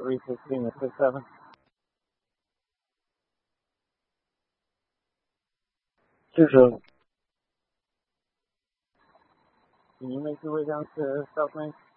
316 and 67. Can you make your way down to South Main?